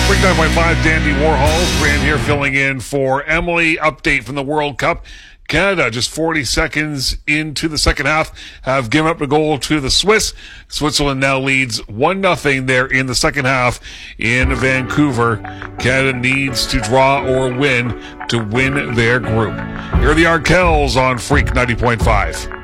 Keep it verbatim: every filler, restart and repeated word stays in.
Freak nine point five, Dandy Warhols. Grant here filling in for Emily. Update from the World Cup. Canada, just forty seconds into the second half, have given up a goal to the Swiss. Switzerland now leads one nothing there in the second half in Vancouver. Canada needs to draw or win to win their group. Here are the Arkells on Freak ninety point five.